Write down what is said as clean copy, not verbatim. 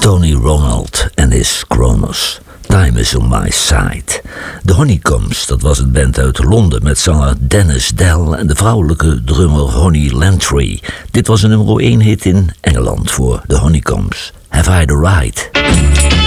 Tony Ronald en his Kronos. Time is on my side. De Honeycombs, dat was een band uit Londen met zanger Dennis Dell en de vrouwelijke drummer Honey Lantry. Dit was een nummer 1 hit in Engeland voor de Honeycombs. Have I the Right?